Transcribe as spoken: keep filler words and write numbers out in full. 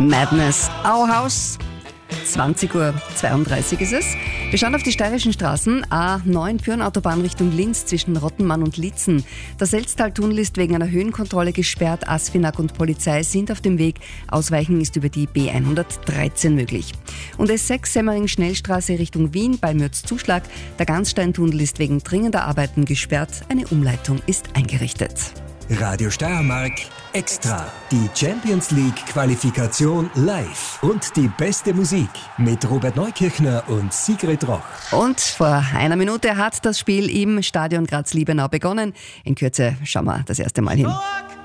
Madness. Auhaus. zwanzig Uhr zweiunddreißig ist es. Wir schauen auf die steirischen Straßen. A neun Pyhrn-Autobahn Richtung Linz zwischen Rottenmann und Litzen. Das Selztal-Tunnel ist wegen einer Höhenkontrolle gesperrt. ASFINAG und Polizei sind auf dem Weg. Ausweichen ist über die B hundertdreizehn möglich. Und S sechs Semmering-Schnellstraße Richtung Wien bei Mürz-Zuschlag. Der Gansstein-Tunnel ist wegen dringender Arbeiten gesperrt. Eine Umleitung ist eingerichtet. Radio Steiermark Extra. Die Champions League Qualifikation live und die beste Musik mit Robert Neukirchner und Sigrid Roch. Und vor einer Minute hat das Spiel im Stadion Graz-Liebenau begonnen. In Kürze schauen wir das erste Mal hin.